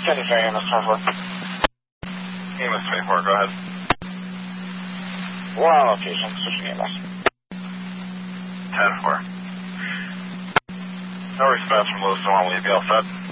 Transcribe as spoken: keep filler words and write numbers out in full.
seventy-four, A M S twenty-four. A M S twenty-four, go ahead. We're on location, switching A M S. ten four. No response from Lewis one, will you be all set?